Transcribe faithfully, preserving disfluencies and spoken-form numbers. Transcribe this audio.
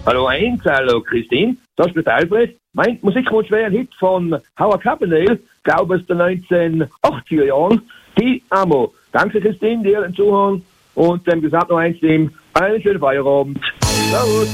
Hallo eins, hallo Christine, das ist der Alfred. Mein Musikwunsch wäre ein Hit von Howard Carpendale, glaube aus den neunzehnhundertachtziger Jahren, Die Amo. Danke Christine, dir den Zuhören und dem Gesamten noch eins, dem einen schönen Feierabend. Servus.